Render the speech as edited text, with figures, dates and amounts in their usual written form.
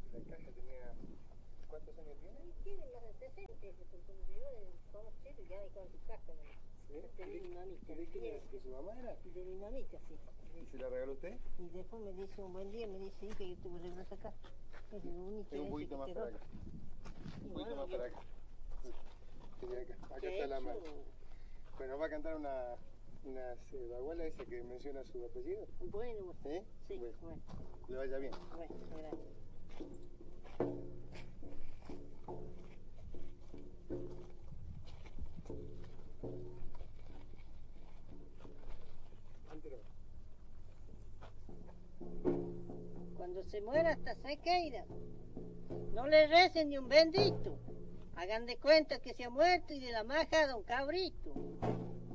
La caja tenía... ¿Cuántos años tiene? Tiene más de 60, porque yo conocí ya me con su caja. ¿Sí? De mi mamita. ¿De quién era? ¿De su mamá era? De mi mamita, sí. ¿Y se la regaló usted? Y después me dice un buen día, me dice, hija, yo te voy a regalar esa caja. Es lo único Un poquito más para acá. Un poquito más para acá. Acá está la mano. Bueno, va a cantar una baguala esa que menciona su apellido. Bueno, ¿Eh? sí, bueno. Le vaya bien. Bueno, gracias. Cuando se muera hasta Sequeira, no le recen ni un bendito. Hagan de cuenta que se ha muerto y de la maja a don Cabrito.